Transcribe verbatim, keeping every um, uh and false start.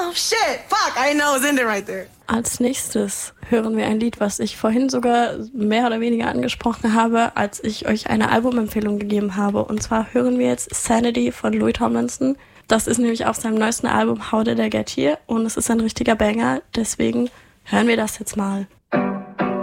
Oh shit, fuck, I know it's ending right there. Als nächstes hören wir ein Lied, was ich vorhin sogar mehr oder weniger angesprochen habe, als ich euch eine Albumempfehlung gegeben habe. Und zwar hören wir jetzt Sanity von Louis Tomlinson. Das ist nämlich auf seinem neuesten Album How Did I Get Here und es ist ein richtiger Banger, deswegen hören wir das jetzt mal.